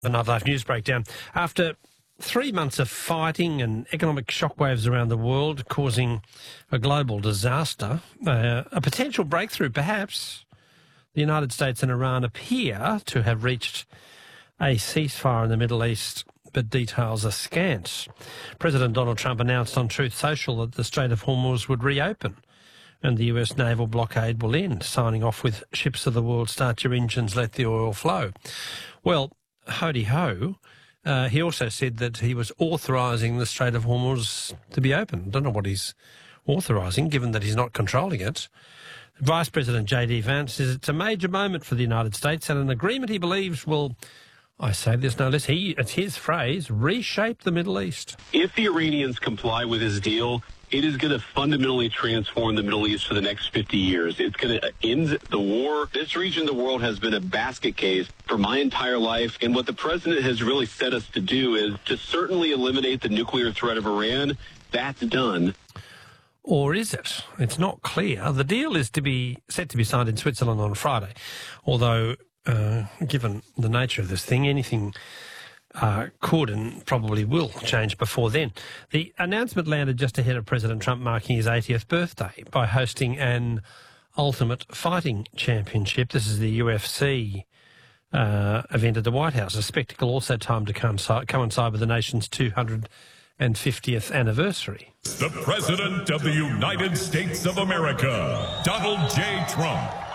The Nightlife News Breakdown. After 3 months of fighting and economic shockwaves around the world causing a global disaster, a potential breakthrough perhaps, the United States and Iran appear to have reached a ceasefire in the Middle East, but details are scant. President Donald Trump announced on Truth Social that the Strait of Hormuz would reopen and the US naval blockade will end, signing off with ships of the world, start your engines, let the oil flow. Well, ho-de-ho, he also said that he was authorising the Strait of Hormuz to be open. I don't know what he's authorising, given that he's not controlling it. Vice President J.D. Vance says it's a major moment for the United States and an agreement he believes will, I say this no less, it's his phrase, reshape the Middle East. If the Iranians comply with his deal, it is going to fundamentally transform the Middle East for the next 50 years. It's going to end the war. This region of the world has been a basket case for my entire life. And what the president has really set us to do is to certainly eliminate the nuclear threat of Iran. That's done. Or is it? It's not clear. The deal is set to be signed in Switzerland on Friday, although given the nature of this thing, anything could and probably will change before then. The announcement landed just ahead of President Trump marking his 80th birthday by hosting an Ultimate Fighting Championship. This is the UFC event at the White House, a spectacle also timed to coincide with the nation's 250th anniversary. The President of the United States of America, Donald J. Trump.